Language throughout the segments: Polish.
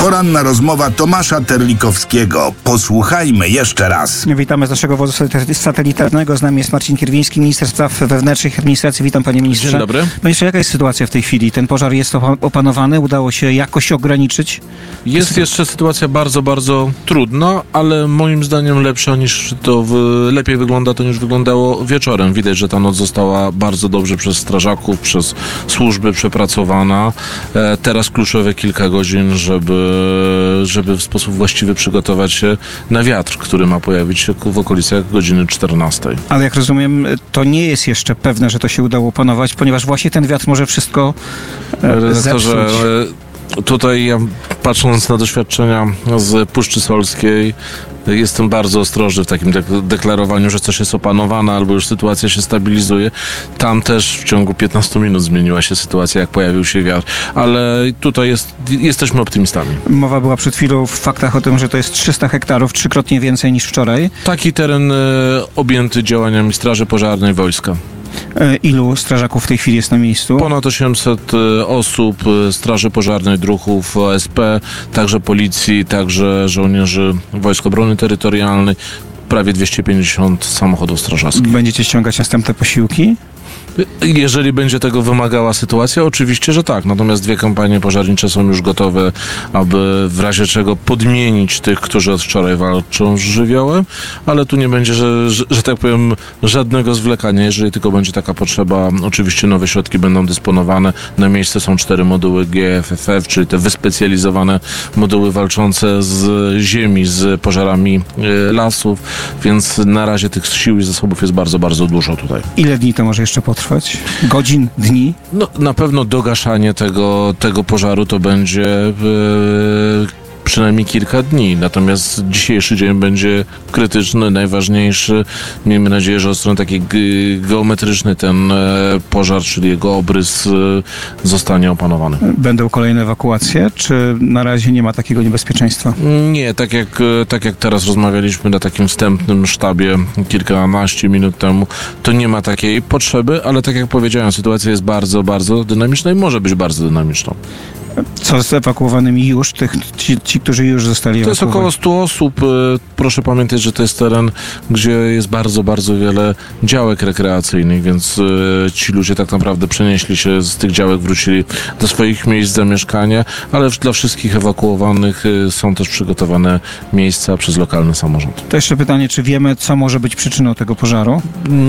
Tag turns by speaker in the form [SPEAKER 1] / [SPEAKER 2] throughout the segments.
[SPEAKER 1] Poranna rozmowa Tomasza Terlikowskiego. Posłuchajmy jeszcze raz.
[SPEAKER 2] Witamy z naszego wozu satelitarnego. Z nami jest Marcin Kierwiński, minister spraw wewnętrznych i administracji. Witam, panie ministrze.
[SPEAKER 3] Dzień dobry.
[SPEAKER 2] Panie ministrze, jaka jest sytuacja w tej chwili? Ten pożar jest opanowany? Udało się jakoś ograniczyć?
[SPEAKER 3] Jest jeszcze sytuacja bardzo, bardzo trudna, ale moim zdaniem lepiej wygląda to niż wyglądało wieczorem. Widać, że ta noc została bardzo dobrze przez strażaków, przez służby przepracowana. Teraz kluczowe kilka godzin, żeby w sposób właściwy przygotować się na wiatr, który ma pojawić się w okolicach godziny 14.
[SPEAKER 2] Ale jak rozumiem, to nie jest jeszcze pewne, że to się udało opanować, ponieważ właśnie ten wiatr może wszystko zepsuć.
[SPEAKER 3] Tutaj ja, patrząc na doświadczenia z Puszczy Solskiej, jestem bardzo ostrożny w takim deklarowaniu, że coś jest opanowane albo już sytuacja się stabilizuje. Tam też w ciągu 15 minut zmieniła się sytuacja, jak pojawił się wiatr. Ale tutaj jesteśmy optymistami.
[SPEAKER 2] Mowa była przed chwilą w faktach o tym, że to jest 300 hektarów, trzykrotnie więcej niż wczoraj.
[SPEAKER 3] Taki teren objęty działaniami Straży Pożarnej, wojska.
[SPEAKER 2] Ilu strażaków w tej chwili jest na miejscu?
[SPEAKER 3] Ponad 800 osób, Straży Pożarnej, druhów, OSP, także policji, także żołnierzy Wojsk Obrony Terytorialnej, prawie 250 samochodów strażackich.
[SPEAKER 2] Będziecie ściągać następne posiłki?
[SPEAKER 3] Jeżeli będzie tego wymagała sytuacja, oczywiście, że tak. Natomiast 2 kompanie pożarnicze są już gotowe, aby w razie czego podmienić tych, którzy od wczoraj walczą z żywiołem, ale tu nie będzie, że tak powiem, żadnego zwlekania. Jeżeli tylko będzie taka potrzeba, oczywiście nowe środki będą dysponowane. Na miejsce są 4 moduły GFFF, czyli te wyspecjalizowane moduły walczące z ziemi, z pożarami lasów, więc na razie tych sił i zasobów jest bardzo, bardzo dużo tutaj.
[SPEAKER 2] Ile dni to może jeszcze potrwać? Godzin, dni?
[SPEAKER 3] No, na pewno dogaszanie tego pożaru to będzie przynajmniej kilka dni. Natomiast dzisiejszy dzień będzie krytyczny, najważniejszy. Miejmy nadzieję, że od strony takiej geometrycznej ten pożar, czyli jego obrys zostanie opanowany.
[SPEAKER 2] Będą kolejne ewakuacje, czy na razie nie ma takiego niebezpieczeństwa?
[SPEAKER 3] Nie, tak jak teraz rozmawialiśmy na takim wstępnym sztabie kilkanaście minut temu, to nie ma takiej potrzeby, ale tak jak powiedziałem, sytuacja jest bardzo, bardzo dynamiczna i może być bardzo dynamiczna.
[SPEAKER 2] Co z ewakuowanymi już? Ci, którzy już zostali
[SPEAKER 3] ewakuowani? To jest około 100 osób. Proszę pamiętać, że to jest teren, gdzie jest bardzo, bardzo wiele działek rekreacyjnych, więc ci ludzie tak naprawdę przenieśli się z tych działek, wrócili do swoich miejsc zamieszkania, ale dla wszystkich ewakuowanych są też przygotowane miejsca przez lokalny samorząd.
[SPEAKER 2] To jeszcze pytanie, czy wiemy, co może być przyczyną tego pożaru?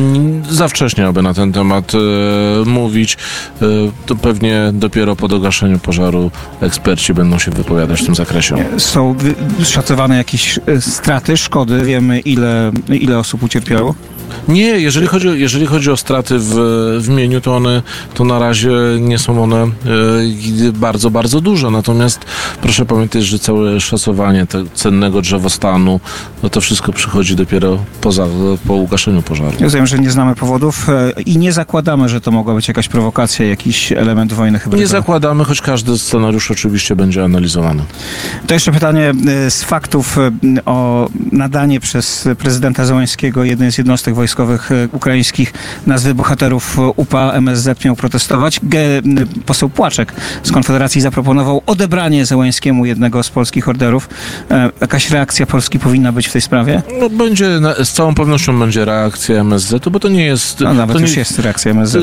[SPEAKER 3] Za wcześnie, aby na ten temat mówić. To pewnie dopiero po dogaszeniu pożaru eksperci będą się wypowiadać w tym zakresie.
[SPEAKER 2] Są szacowane jakieś straty, szkody? Wiemy, ile osób ucierpiało?
[SPEAKER 3] Nie, jeżeli chodzi o straty w mieniu, to na razie nie są one bardzo, bardzo duże. Natomiast proszę pamiętać, że całe szacowanie cennego drzewostanu, no to wszystko przychodzi dopiero po ugaszeniu pożaru.
[SPEAKER 2] Ja wiem, że nie znamy powodów i nie zakładamy, że to mogła być jakaś prowokacja, jakiś element wojny hybrydowej.
[SPEAKER 3] Nie zakładamy, choć każdy scenariusz oczywiście będzie analizowany.
[SPEAKER 2] To jeszcze pytanie z faktów o nadanie przez prezydenta Zełańskiego jednej z jednostek wojskowych ukraińskich nazwy bohaterów UPA. MSZ miał protestować. Poseł Płaczek z Konfederacji zaproponował odebranie Zełańskiemu jednego z polskich orderów. Jakaś reakcja Polski powinna być w tej sprawie?
[SPEAKER 3] No z całą pewnością będzie reakcja MSZ-u, bo to nie jest...
[SPEAKER 2] No nawet już jest reakcja MSZ.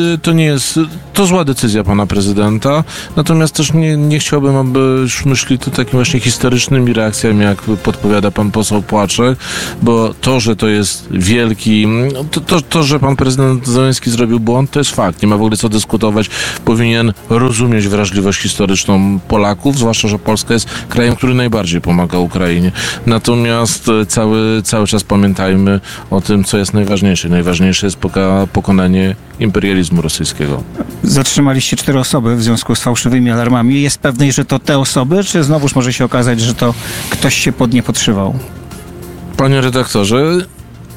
[SPEAKER 3] To zła decyzja pana prezydenta, natomiast też nie chciałbym, abyśmy szli tu takimi właśnie historycznymi reakcjami, jak podpowiada pan poseł Płaczek, bo to, że to jest wielki... To, że pan prezydent Zełański zrobił błąd, to jest fakt. Nie ma w ogóle co dyskutować. Powinien rozumieć wrażliwość historyczną Polaków, zwłaszcza, że Polska jest krajem, który najbardziej pomaga Ukrainie. Natomiast cały czas pamiętajmy o tym, co jest najważniejsze. Najważniejsze jest pokonanie imperializmu rosyjskiego.
[SPEAKER 2] Zatrzymaliście 4 osoby w związku z fałszywymi alarmami. Jest pewność, że to te osoby, czy znowuż może się okazać, że to ktoś się pod nie podszywał?
[SPEAKER 3] Panie redaktorze,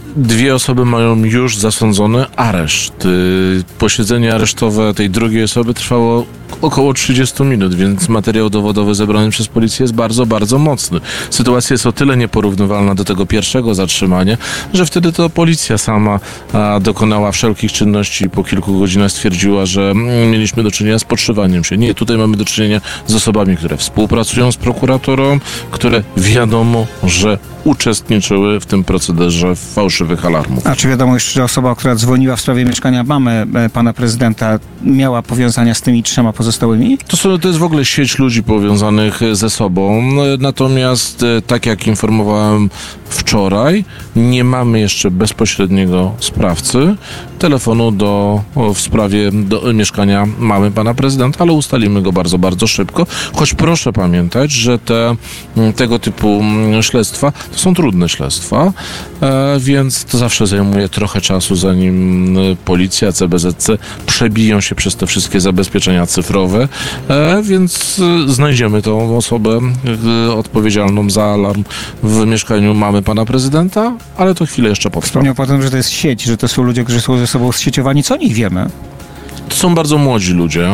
[SPEAKER 3] 2 osoby mają już zasądzony areszt. Posiedzenie aresztowe tej drugiej osoby trwało około 30 minut, więc materiał dowodowy zebrany przez policję jest bardzo, bardzo mocny. Sytuacja jest o tyle nieporównywalna do tego pierwszego zatrzymania, że wtedy to policja sama dokonała wszelkich czynności i po kilku godzinach stwierdziła, że mieliśmy do czynienia z podszywaniem się. Nie, tutaj mamy do czynienia z osobami, które współpracują z prokuratorą, które wiadomo, że uczestniczyły w tym procederze fałszywych alarmów.
[SPEAKER 2] A czy wiadomo już, że osoba, która dzwoniła w sprawie mieszkania mamy pana prezydenta, miała powiązania z tymi 3 pozostałymi?
[SPEAKER 3] To jest w ogóle sieć ludzi powiązanych ze sobą. Natomiast, tak jak informowałem wczoraj, nie mamy jeszcze bezpośredniego sprawcy telefonu w sprawie mieszkania mamy pana prezydenta, ale ustalimy go bardzo, bardzo szybko. Choć proszę pamiętać, że tego typu śledztwa to są trudne śledztwa, więc to zawsze zajmuje trochę czasu, zanim policja, CBZC przebiją się przez te wszystkie zabezpieczenia cyfrowe, więc znajdziemy tą osobę odpowiedzialną za alarm w mieszkaniu mamy pana prezydenta, ale to chwilę jeszcze potrwa.
[SPEAKER 2] Wspomniał pan, że to jest sieć, że to są ludzie, którzy są ze sobą zsieciowani. Co o nich wiemy?
[SPEAKER 3] To są bardzo młodzi ludzie,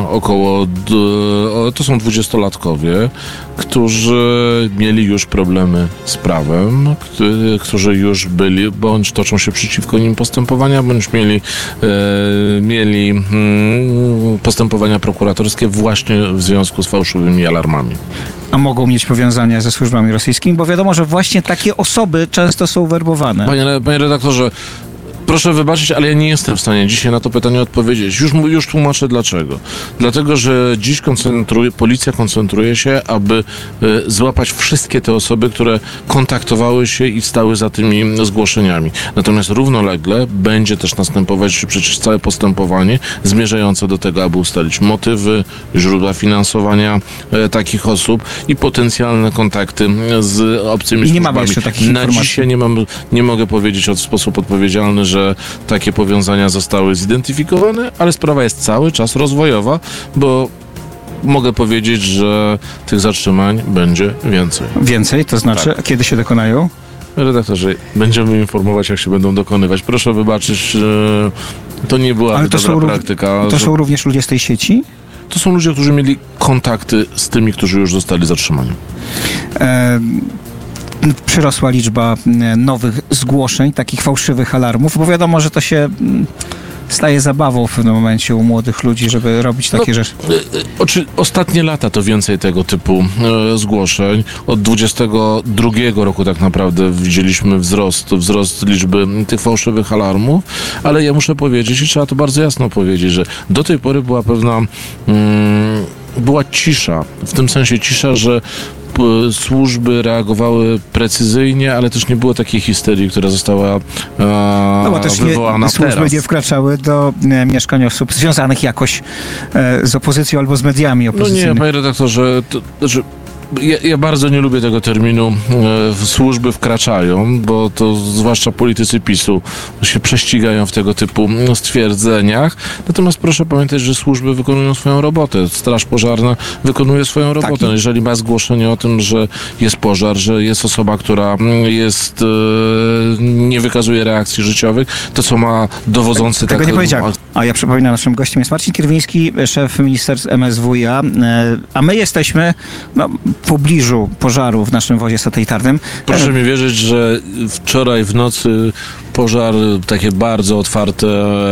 [SPEAKER 3] to są 20-latkowie, którzy mieli już problemy z prawem, którzy już byli, bądź toczą się przeciwko nim postępowania, bądź mieli postępowania prokuratorskie właśnie w związku z fałszywymi alarmami.
[SPEAKER 2] A mogą mieć powiązania ze służbami rosyjskimi? Bo wiadomo, że właśnie takie osoby często są werbowane.
[SPEAKER 3] Panie redaktorze, proszę wybaczyć, ale ja nie jestem w stanie dzisiaj na to pytanie odpowiedzieć. Już tłumaczę dlaczego. Dlatego, że dziś policja koncentruje się, aby złapać wszystkie te osoby, które kontaktowały się i stały za tymi zgłoszeniami. Natomiast równolegle będzie też następować przecież całe postępowanie zmierzające do tego, aby ustalić motywy, źródła finansowania takich osób i potencjalne kontakty z obcymi służbami.
[SPEAKER 2] Nie mamy jeszcze takich informacji.
[SPEAKER 3] Na dzisiaj nie mogę powiedzieć w sposób odpowiedzialny, że takie powiązania zostały zidentyfikowane, ale sprawa jest cały czas rozwojowa, bo mogę powiedzieć, że tych zatrzymań będzie więcej.
[SPEAKER 2] Więcej? To znaczy, tak. Kiedy się dokonają?
[SPEAKER 3] Redaktorze, będziemy informować, jak się będą dokonywać. Proszę wybaczyć, to nie była dobra praktyka.
[SPEAKER 2] To są również ludzie z tej sieci?
[SPEAKER 3] To są ludzie, którzy mieli kontakty z tymi, którzy już zostali zatrzymani.
[SPEAKER 2] Przyrosła liczba nowych zgłoszeń, takich fałszywych alarmów, bo wiadomo, że to się staje zabawą w pewnym momencie u młodych ludzi, żeby robić takie rzeczy.
[SPEAKER 3] Ostatnie lata to więcej tego typu zgłoszeń. Od 22 roku tak naprawdę widzieliśmy wzrost liczby tych fałszywych alarmów, ale ja muszę powiedzieć i trzeba to bardzo jasno powiedzieć, że do tej pory była była cisza, w tym sensie cisza, że służby reagowały precyzyjnie, ale też nie było takiej histerii, która została
[SPEAKER 2] bo też
[SPEAKER 3] wywołana
[SPEAKER 2] służby
[SPEAKER 3] teraz.
[SPEAKER 2] nie wkraczały do mieszkań osób związanych jakoś z opozycją albo z mediami opozycyjnymi.
[SPEAKER 3] No nie, panie redaktorze, ja bardzo nie lubię tego terminu służby wkraczają, bo to zwłaszcza politycy PiS-u się prześcigają w tego typu stwierdzeniach. Natomiast proszę pamiętać, że służby wykonują swoją robotę. Straż pożarna wykonuje swoją robotę. Tak. Jeżeli ma zgłoszenie o tym, że jest pożar, że jest osoba, która nie wykazuje reakcji życiowych, to co ma dowodzący...
[SPEAKER 2] Tego nie powiedziałem. A ja przypominam, naszym gościem jest Marcin Kierwiński, szef ministerstw MSWiA, a my jesteśmy w pobliżu pożaru w naszym wozie satelitarnym.
[SPEAKER 3] Proszę mi wierzyć, że wczoraj w nocy pożar, takie bardzo otwarte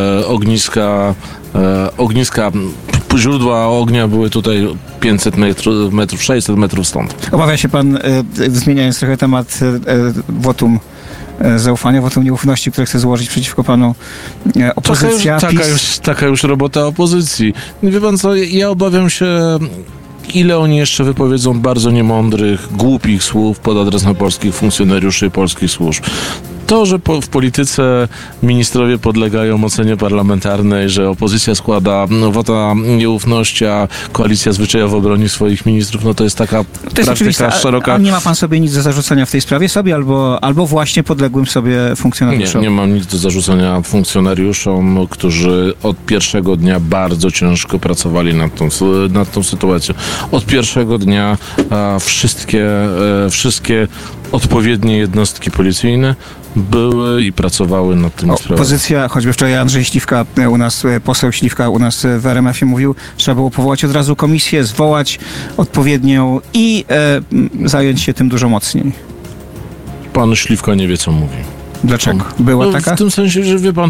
[SPEAKER 3] ogniska, źródła ognia były tutaj 500 metrów, 600 metrów stąd.
[SPEAKER 2] Obawia się pan, zmieniając trochę temat, wotum zaufania, wotum nieufności, które chce złożyć przeciwko panu opozycja?
[SPEAKER 3] Taka już robota opozycji. Wie pan co, ja obawiam się, ile oni jeszcze wypowiedzą bardzo niemądrych, głupich słów pod adresem polskich funkcjonariuszy i polskich służb. To, że w polityce ministrowie podlegają ocenie parlamentarnej, że opozycja składa wota nieufności, a koalicja zwyczajowo broni swoich ministrów, no to jest taka praktyka szeroka.
[SPEAKER 2] A nie ma pan sobie nic do zarzucenia w tej sprawie? Sobie albo właśnie podległym sobie funkcjonariuszom?
[SPEAKER 3] Nie mam nic do zarzucenia funkcjonariuszom, którzy od pierwszego dnia bardzo ciężko pracowali nad tą sytuacją. Od pierwszego dnia wszystkie odpowiednie jednostki policyjne były i pracowały nad tymi sprawami.
[SPEAKER 2] Opozycja, choćby wczoraj Andrzej Śliwka u nas, poseł Śliwka u nas w RMF-ie mówił, trzeba było powołać od razu komisję, zwołać odpowiednią i zająć się tym dużo mocniej.
[SPEAKER 3] Pan Śliwka nie wie, co mówi.
[SPEAKER 2] Dlaczego? Była taka?
[SPEAKER 3] W tym sensie, że wie pan,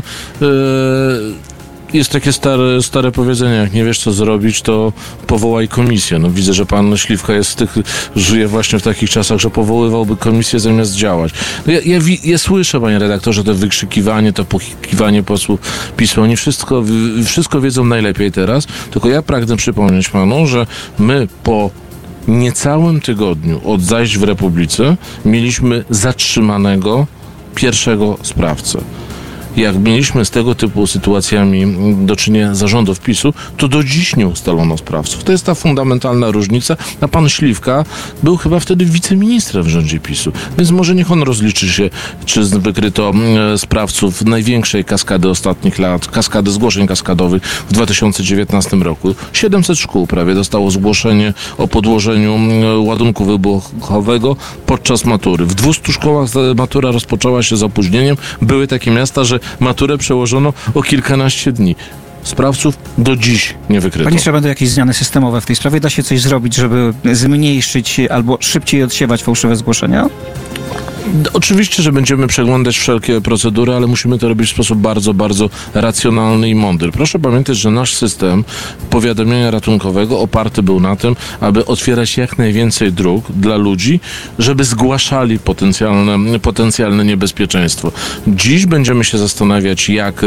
[SPEAKER 3] jest takie stare powiedzenie, jak nie wiesz, co zrobić, to powołaj komisję. No widzę, że pan Śliwka żyje właśnie w takich czasach, że powoływałby komisję zamiast działać. No ja słyszę, panie redaktorze, to wykrzykiwanie, to pokiwanie posłów PiS-u. Oni wszystko wiedzą najlepiej teraz, tylko ja pragnę przypomnieć panu, że my po niecałym tygodniu od zajść w Republice mieliśmy zatrzymanego pierwszego sprawcę. Jak mieliśmy z tego typu sytuacjami do czynienia zarządów PiS-u, to do dziś nie ustalono sprawców. To jest ta fundamentalna różnica. A pan Śliwka był chyba wtedy wiceministrem w rządzie PiS-u. Więc może niech on rozliczy się, czy wykryto sprawców największej kaskady ostatnich lat, kaskady zgłoszeń kaskadowych w 2019 roku. 700 szkół prawie dostało zgłoszenie o podłożeniu ładunku wybuchowego podczas matury. W 200 szkołach matura rozpoczęła się z opóźnieniem. Były takie miasta, że maturę przełożono o kilkanaście dni. Sprawców do dziś nie wykryto.
[SPEAKER 2] Panie ministrze, będą jakieś zmiany systemowe w tej sprawie? Da się coś zrobić, żeby zmniejszyć albo szybciej odsiewać fałszywe zgłoszenia?
[SPEAKER 3] Oczywiście, że będziemy przeglądać wszelkie procedury, ale musimy to robić w sposób bardzo, bardzo racjonalny i mądry. Proszę pamiętać, że nasz system powiadamiania ratunkowego oparty był na tym, aby otwierać jak najwięcej dróg dla ludzi, żeby zgłaszali potencjalne niebezpieczeństwo. Dziś będziemy się zastanawiać,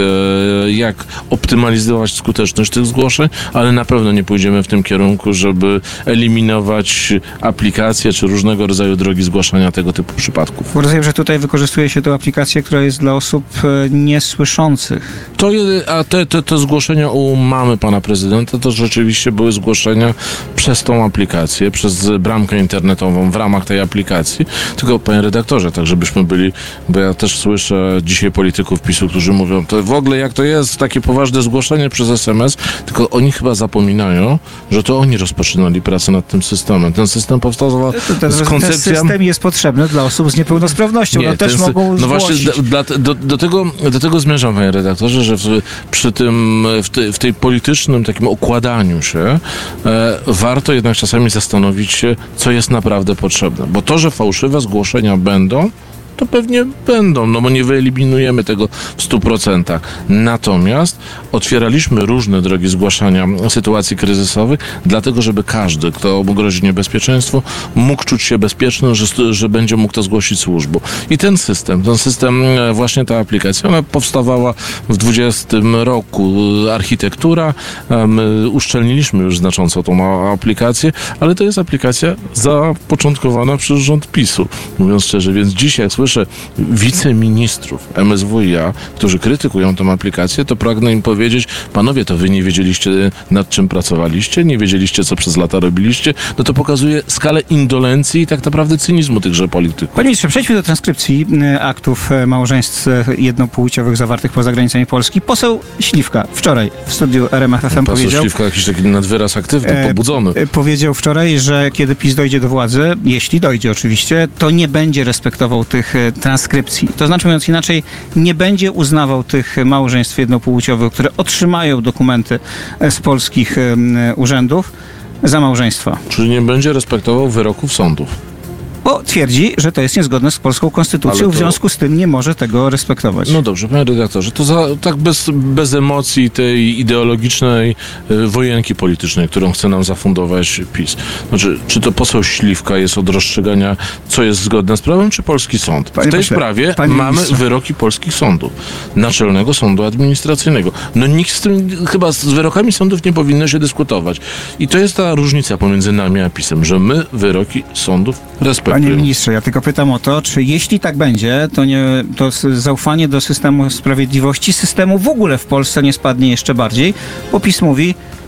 [SPEAKER 3] jak optymalizować skuteczność tych zgłoszeń, ale na pewno nie pójdziemy w tym kierunku, żeby eliminować aplikacje czy różnego rodzaju drogi zgłaszania tego typu przypadków.
[SPEAKER 2] Rozumiem, że tutaj wykorzystuje się tę aplikację, która jest dla osób niesłyszących.
[SPEAKER 3] Te zgłoszenia u mamy pana prezydenta to rzeczywiście były zgłoszenia przez tą aplikację, przez bramkę internetową w ramach tej aplikacji. Tylko, panie redaktorze, tak żebyśmy byli, bo ja też słyszę dzisiaj polityków PiS-u, którzy mówią, to w ogóle jak to jest takie poważne zgłoszenie przez SMS, tylko oni chyba zapominają, że to oni rozpoczynali pracę nad tym systemem. Ten system powstał z koncepcją...
[SPEAKER 2] Ten system jest potrzebny dla osób z niepełnosprawnością.
[SPEAKER 3] Nie,
[SPEAKER 2] też mogą
[SPEAKER 3] no właśnie do tego zmierzam, panie redaktorze, że w tej politycznym takim okładaniu się warto jednak czasami zastanowić się, co jest naprawdę potrzebne. Bo to, że fałszywe zgłoszenia będą, to pewnie będą, no bo nie wyeliminujemy tego w 100%. Natomiast otwieraliśmy różne drogi zgłaszania sytuacji kryzysowych, dlatego żeby każdy, kto mu grozi niebezpieczeństwo, mógł czuć się bezpieczny, że będzie mógł to zgłosić służbom. I ten system, właśnie ta aplikacja, ona powstawała w 2020 roku. Architektura, my uszczelniliśmy już znacząco tą aplikację, ale to jest aplikacja zapoczątkowana przez rząd PiS-u. Mówiąc szczerze, więc dzisiaj, jak słyszę wiceministrów MSWiA, którzy krytykują tę aplikację, to pragnę im powiedzieć, panowie, to wy nie wiedzieliście, nad czym pracowaliście, nie wiedzieliście, co przez lata robiliście, no to pokazuje skalę indolencji i tak naprawdę cynizmu tychże polityków.
[SPEAKER 2] Panie ministrze, przejdźmy do transkrypcji aktów małżeństw jednopłciowych zawartych poza granicami Polski. Poseł Śliwka wczoraj w studiu RMF FM powiedział...
[SPEAKER 3] Poseł Śliwka jakiś taki nadwyraz aktywny, pobudzony.
[SPEAKER 2] Powiedział wczoraj, że kiedy PiS dojdzie do władzy, jeśli dojdzie oczywiście, to nie będzie respektował tych transkrypcji. To znaczy, mówiąc inaczej, nie będzie uznawał tych małżeństw jednopłciowych, które otrzymają dokumenty z polskich urzędów za małżeństwa.
[SPEAKER 3] Czyli nie będzie respektował wyroków sądów.
[SPEAKER 2] Bo twierdzi, że to jest niezgodne z polską konstytucją, w związku z tym nie może tego respektować.
[SPEAKER 3] No dobrze, panie redaktorze, to tak bez emocji tej ideologicznej wojenki politycznej, którą chce nam zafundować PiS. Znaczy, czy to poseł Śliwka jest od rozstrzygania, co jest zgodne z prawem, czy polski sąd? W tej sprawie mamy wyroki polskich sądów. Naczelnego Sądu Administracyjnego. No nikt z tym, chyba z wyrokami sądów nie powinno się dyskutować. I to jest ta różnica pomiędzy nami a PiS-em, że my wyroki sądów respektujemy.
[SPEAKER 2] Panie ministrze, ja tylko pytam o to, czy jeśli tak będzie, to zaufanie do systemu sprawiedliwości, systemu w ogóle w Polsce nie spadnie jeszcze bardziej, bo PiS mówi,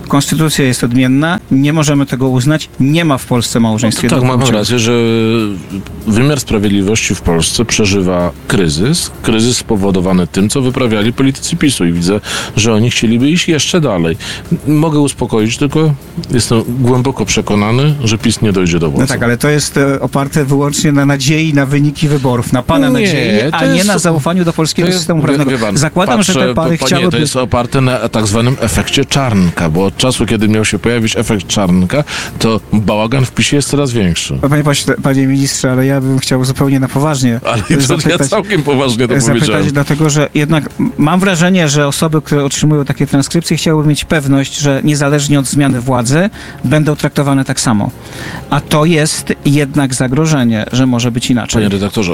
[SPEAKER 2] konstytucja jest odmienna, nie możemy tego uznać, nie ma w Polsce małżeństw
[SPEAKER 3] Tak, mam
[SPEAKER 2] jednopłciowych.
[SPEAKER 3] rację, że wymiar sprawiedliwości w Polsce przeżywa kryzys spowodowany tym, co wyprawiali politycy PiS-u i widzę, że oni chcieliby iść jeszcze dalej. Mogę uspokoić, tylko jestem głęboko przekonany, że PiS nie dojdzie do władzy.
[SPEAKER 2] No tak, ale to jest oparte wyłącznie na nadziei na wyniki wyborów, na pana nadziei, a nie na zaufaniu do polskiego systemu prawnego. Zakładam, że te pary chciałyby...
[SPEAKER 3] To jest oparte na tak zwanym efekcie Czarnka, bo od czasu, kiedy miał się pojawić efekt Czarnka, to bałagan w PiS-ie jest coraz większy.
[SPEAKER 2] Panie ministrze, ale ja bym chciał zupełnie na poważnie
[SPEAKER 3] Ale ja całkiem poważnie to powiedziałem.
[SPEAKER 2] Dlatego, że jednak mam wrażenie, że osoby, które otrzymują takie transkrypcje, chciałyby mieć pewność, że niezależnie od zmiany władzy będą traktowane tak samo. A to jest jednak zagrożenie, że może być inaczej.
[SPEAKER 3] Panie redaktorze,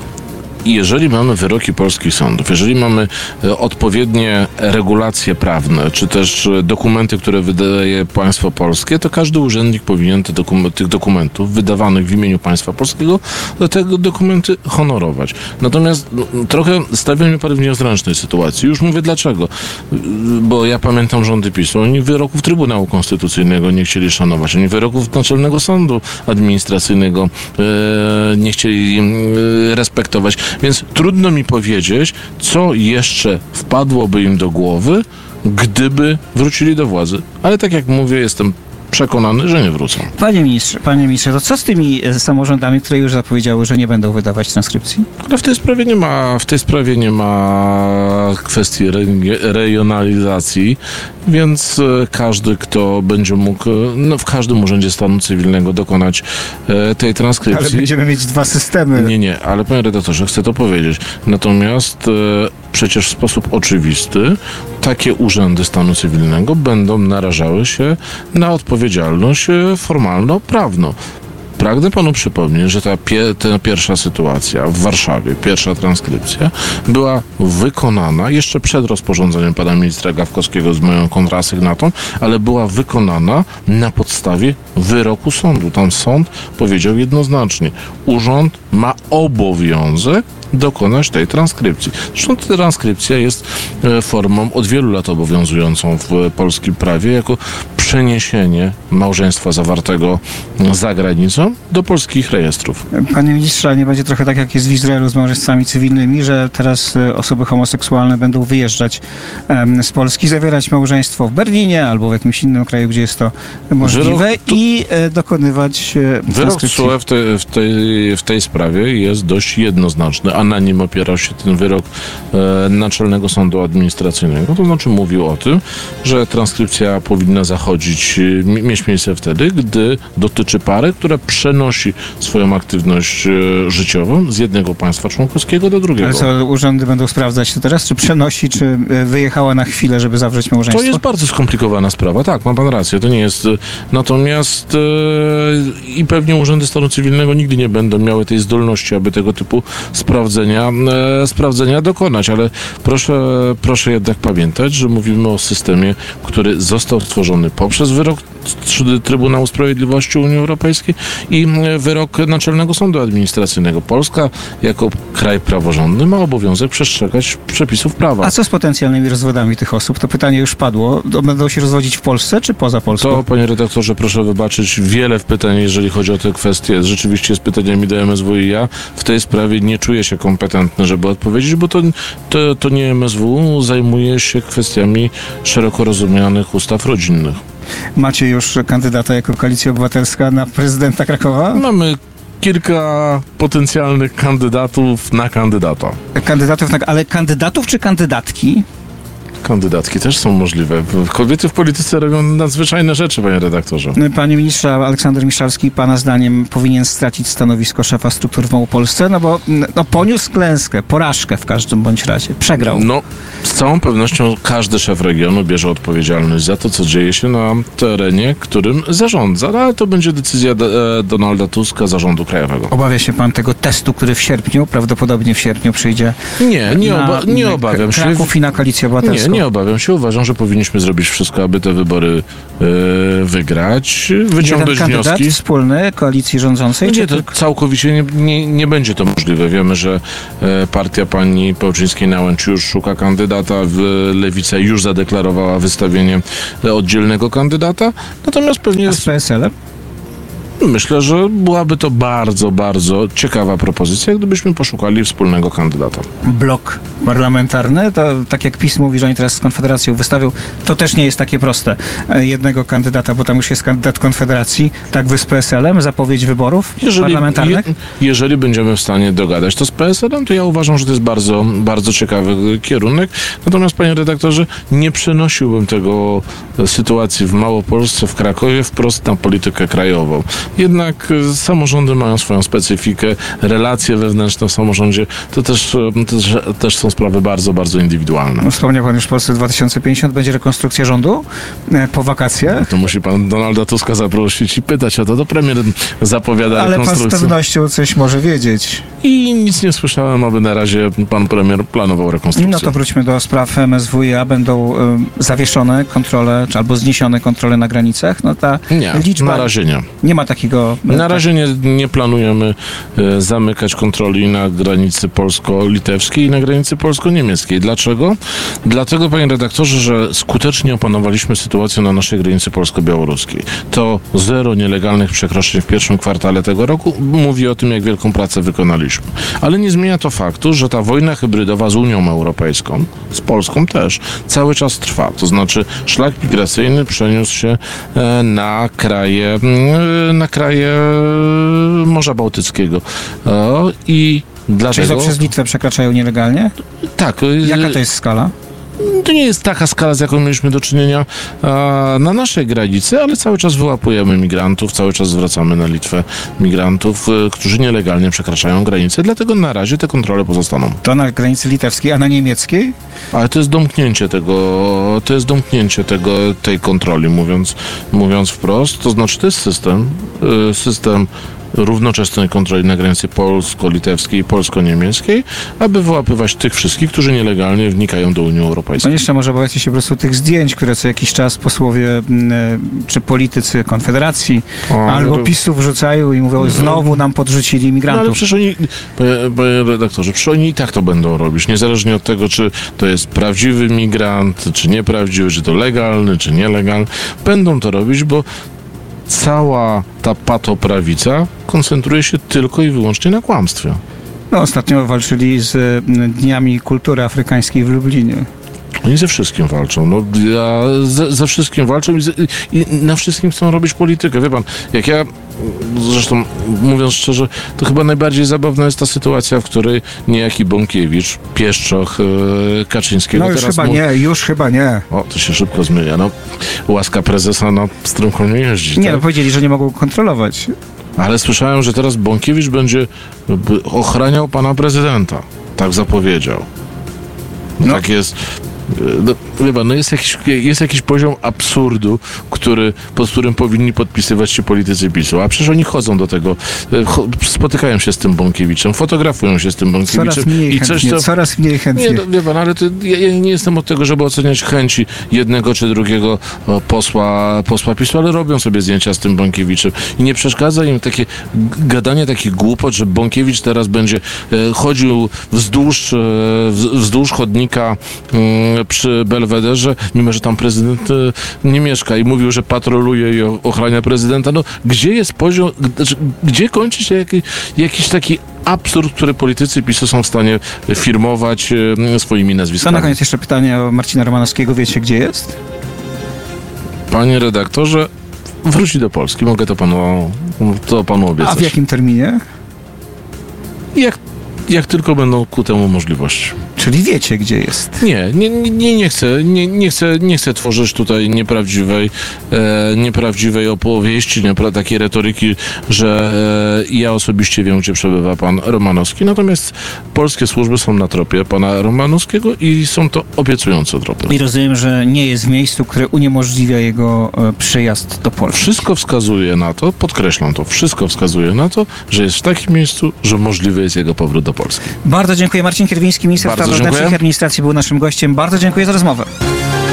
[SPEAKER 3] jeżeli mamy wyroki polskich sądów, jeżeli mamy odpowiednie regulacje prawne, czy też dokumenty, które wydaje państwo polskie, to każdy urzędnik powinien tych dokumentów wydawanych w imieniu państwa polskiego do tego dokumenty honorować. Natomiast trochę stawia mnie pan w niezręcznej sytuacji. Już mówię dlaczego. Bo ja pamiętam rządy PiS-u. Oni wyroków Trybunału Konstytucyjnego nie chcieli szanować. Oni wyroków Naczelnego Sądu Administracyjnego nie chcieli respektować. Więc trudno mi powiedzieć, co jeszcze wpadłoby im do głowy, gdyby wrócili do władzy. Ale tak jak mówię, jestem przekonany, że nie wrócą.
[SPEAKER 2] Panie ministrze, to co z tymi samorządami, które już zapowiedziały, że nie będą wydawać transkrypcji?
[SPEAKER 3] Ale w tej sprawie nie ma kwestii regionalizacji, więc każdy, kto będzie mógł w każdym urzędzie stanu cywilnego dokonać tej transkrypcji.
[SPEAKER 2] Ale będziemy mieć dwa systemy.
[SPEAKER 3] Nie, ale panie redaktorze, chcę to powiedzieć. Natomiast przecież w sposób oczywisty takie urzędy stanu cywilnego będą narażały się na odpowiedzialność formalno-prawną. Pragnę panu przypomnieć, że ta pierwsza sytuacja w Warszawie, pierwsza transkrypcja była wykonana jeszcze przed rozporządzeniem pana ministra Gawkowskiego z moją kontrasygnatą, ale była wykonana na podstawie wyroku sądu. Tam sąd powiedział jednoznacznie, urząd ma obowiązek dokonać tej transkrypcji. Zresztą ta transkrypcja jest formą od wielu lat obowiązującą w polskim prawie jako przeniesienie małżeństwa zawartego za granicą do polskich rejestrów.
[SPEAKER 2] Panie ministrze, nie będzie trochę tak, jak jest w Izraelu z małżeństwami cywilnymi, że teraz osoby homoseksualne będą wyjeżdżać z Polski, zawierać małżeństwo w Berlinie albo w jakimś innym kraju, gdzie jest to możliwe i dokonywać transkrypcji.
[SPEAKER 3] Wyrok TSUE w tej sprawie jest dość jednoznaczny, a na nim opierał się ten wyrok Naczelnego Sądu Administracyjnego. To znaczy mówił o tym, że transkrypcja powinna mieć miejsce wtedy, gdy dotyczy pary, która przenosi swoją aktywność życiową z jednego państwa członkowskiego do drugiego.
[SPEAKER 2] Ale co, urzędy będą sprawdzać to teraz, czy przenosi, czy wyjechała na chwilę, żeby zawrzeć małżeństwo?
[SPEAKER 3] To jest bardzo skomplikowana sprawa, tak, ma pan rację, to nie jest... Natomiast i pewnie urzędy stanu cywilnego nigdy nie będą miały tej zdolności, aby tego typu sprawdzenia dokonać, ale proszę jednak pamiętać, że mówimy o systemie, który został stworzony poprzez wyrok Trybunału Sprawiedliwości Unii Europejskiej i wyrok Naczelnego Sądu Administracyjnego. Polska jako kraj praworządny ma obowiązek przestrzegać przepisów prawa.
[SPEAKER 2] A co z potencjalnymi rozwodami tych osób? To pytanie już padło. Będą się rozwodzić w Polsce czy poza Polską?
[SPEAKER 3] To, panie redaktorze, proszę wybaczyć, wiele pytań, jeżeli chodzi o te kwestie, rzeczywiście z pytaniami do MSW i ja w tej sprawie nie czuję się kompetentny, żeby odpowiedzieć, bo to nie MSW zajmuje się kwestiami szeroko rozumianych ustaw rodzinnych.
[SPEAKER 2] Macie już kandydata jako Koalicja Obywatelska na prezydenta Krakowa?
[SPEAKER 3] Mamy kilka potencjalnych kandydatów na kandydata.
[SPEAKER 2] Ale kandydatów czy kandydatki?
[SPEAKER 3] Kandydatki też są możliwe. Kobiety w polityce robią nadzwyczajne rzeczy, panie redaktorze.
[SPEAKER 2] Panie ministrze, Aleksander Miszalski, pana zdaniem powinien stracić stanowisko szefa struktur w Małopolsce, no bo poniósł klęskę, porażkę w każdym bądź razie. Przegrał.
[SPEAKER 3] No, z całą pewnością każdy szef regionu bierze odpowiedzialność za to, co dzieje się na terenie, którym zarządza. Ale to będzie decyzja Donalda Tuska, zarządu krajowego.
[SPEAKER 2] Obawia się pan tego testu, który prawdopodobnie w sierpniu przyjdzie
[SPEAKER 3] Nie obawiam się.
[SPEAKER 2] Kraków i na Koalicję Obywatelską?
[SPEAKER 3] Nie obawiam się. Uważam, że powinniśmy zrobić wszystko, aby te wybory wygrać, wyciągnąć
[SPEAKER 2] Jeden kandydat
[SPEAKER 3] wnioski.
[SPEAKER 2] wspólny koalicji rządzącej?
[SPEAKER 3] Nie, to całkowicie nie będzie to możliwe. Wiemy, że partia pani Pełczyńskiej-Nałęcz już szuka kandydata, Lewica już zadeklarowała wystawienie oddzielnego kandydata, natomiast pewnie
[SPEAKER 2] A z PSL-em?
[SPEAKER 3] myślę, że byłaby to bardzo, bardzo ciekawa propozycja, gdybyśmy poszukali wspólnego kandydata.
[SPEAKER 2] Blok parlamentarny, to tak jak PiS mówi, że oni teraz z Konfederacją wystawią, to też nie jest takie proste. Jednego kandydata, bo tam już jest kandydat Konfederacji, tak wy z PSL-em, zapowiedź wyborów parlamentarnych?
[SPEAKER 3] Jeżeli będziemy w stanie dogadać to z PSL-em, to ja uważam, że to jest bardzo, bardzo ciekawy kierunek. Natomiast, panie redaktorze, nie przenosiłbym tego sytuacji w Małopolsce, w Krakowie wprost na politykę krajową. Jednak samorządy mają swoją specyfikę, relacje wewnętrzne w samorządzie to też są sprawy bardzo, bardzo indywidualne.
[SPEAKER 2] Wspomniał pan już w Polsce 2050, będzie rekonstrukcja rządu po wakacjach.
[SPEAKER 3] To musi pan Donalda Tuska zaprosić i pytać o to. To premier zapowiada
[SPEAKER 2] Ale pan z
[SPEAKER 3] rekonstrukcję.
[SPEAKER 2] pewnością coś może wiedzieć.
[SPEAKER 3] I nic nie słyszałem, aby na razie pan premier planował rekonstrukcję.
[SPEAKER 2] No to wróćmy do spraw MSWiA. Będą zawieszone kontrole, czy albo zniesione kontrole na granicach. No ta
[SPEAKER 3] Nie,
[SPEAKER 2] liczba...
[SPEAKER 3] na razie nie.
[SPEAKER 2] Nie ma takiego...
[SPEAKER 3] Na razie nie planujemy zamykać kontroli na granicy polsko-litewskiej i na granicy polsko-niemieckiej. Dlaczego? Dlatego, panie redaktorze, że skutecznie opanowaliśmy sytuację na naszej granicy polsko-białoruskiej. To 0 nielegalnych przekroczeń w pierwszym kwartale tego roku mówi o tym, jak wielką pracę wykonaliśmy. Ale nie zmienia to faktu, że ta wojna hybrydowa z Unią Europejską, z Polską też, cały czas trwa. To znaczy szlak migracyjny przeniósł się na kraje Morza Bałtyckiego. I dlatego...
[SPEAKER 2] Czyli przez Litwę przekraczają nielegalnie?
[SPEAKER 3] Tak.
[SPEAKER 2] Jaka to jest skala?
[SPEAKER 3] To nie jest taka skala, z jaką mieliśmy do czynienia na naszej granicy, ale cały czas wyłapujemy migrantów, cały czas zwracamy na Litwę migrantów, którzy nielegalnie przekraczają granicę, dlatego na razie te kontrole pozostaną.
[SPEAKER 2] To na granicy litewskiej, a na niemieckiej?
[SPEAKER 3] Ale to jest domknięcie tej kontroli, mówiąc wprost, to znaczy to jest system równoczesnej kontroli na granicy polsko-litewskiej i polsko-niemieckiej, aby wyłapywać tych wszystkich, którzy nielegalnie wnikają do Unii Europejskiej.
[SPEAKER 2] No jeszcze może obawiacie się po prostu tych zdjęć, które co jakiś czas posłowie czy politycy Konfederacji albo PiS-u wrzucają i mówią, znowu nam podrzucili migrantów.
[SPEAKER 3] No ale przecież oni, panie redaktorze, przecież oni i tak to będą robić, niezależnie od tego, czy to jest prawdziwy migrant, czy nieprawdziwy, czy to legalny, czy nielegalny. Będą to robić, bo cała ta patoprawica koncentruje się tylko i wyłącznie na kłamstwie.
[SPEAKER 2] No, ostatnio walczyli z Dniami Kultury Afrykańskiej w Lublinie.
[SPEAKER 3] Oni ze wszystkim walczą. No, ze wszystkim walczą i na wszystkim chcą robić politykę. Wie pan, jak ja, zresztą mówiąc szczerze, to chyba najbardziej zabawna jest ta sytuacja, w której niejaki Bąkiewicz, pieszczoch Kaczyńskiego...
[SPEAKER 2] No już chyba nie.
[SPEAKER 3] O, to się szybko zmienia. No, łaska prezesa na strumką nie jeździ.
[SPEAKER 2] Nie,
[SPEAKER 3] tak?
[SPEAKER 2] no powiedzieli, że nie mogą kontrolować.
[SPEAKER 3] Ale słyszałem, że teraz Bąkiewicz będzie ochraniał pana prezydenta. Tak zapowiedział. No. Tak jest. No, wie pan, jest jakiś poziom absurdu, pod którym powinni podpisywać się politycy PiS-u, a przecież oni chodzą do tego, spotykają się z tym Bąkiewiczem, fotografują się z tym Bąkiewiczem.
[SPEAKER 2] Coraz mniej chętnie.
[SPEAKER 3] Nie, no, wie pan, ale ja nie jestem od tego, żeby oceniać chęci jednego czy drugiego posła PiS-u, ale robią sobie zdjęcia z tym Bąkiewiczem i nie przeszkadza im takie gadanie takich głupot, że Bąkiewicz teraz będzie chodził wzdłuż chodnika przy Belwederze, mimo że tam prezydent nie mieszka i mówił, że patroluje i ochrania prezydenta. No, gdzie jest poziom, gdzie kończy się jakiś taki absurd, który politycy PiS-u są w stanie firmować swoimi nazwiskami?
[SPEAKER 2] To na koniec jeszcze pytanie o Marcina Romanowskiego. Wiecie, gdzie jest?
[SPEAKER 3] Panie redaktorze, wróci do Polski. Mogę to panu obiecać.
[SPEAKER 2] A w jakim terminie?
[SPEAKER 3] Jak tylko będą ku temu możliwości.
[SPEAKER 2] Czyli wiecie, gdzie jest?
[SPEAKER 3] Nie chcę tworzyć tutaj nieprawdziwej opowieści, takiej retoryki, że ja osobiście wiem, gdzie przebywa pan Romanowski. Natomiast polskie służby są na tropie pana Romanowskiego i są to obiecujące tropy.
[SPEAKER 2] I rozumiem, że nie jest w miejscu, które uniemożliwia jego przyjazd do Polski.
[SPEAKER 3] Wszystko wskazuje na to, podkreślam to, wszystko wskazuje na to, że jest w takim miejscu, że możliwy jest jego powrót do Polski.
[SPEAKER 2] Bardzo dziękuję. Marcin Kierwiński, minister spraw Wewnętrznych i Administracji był naszym gościem. Bardzo dziękuję za rozmowę.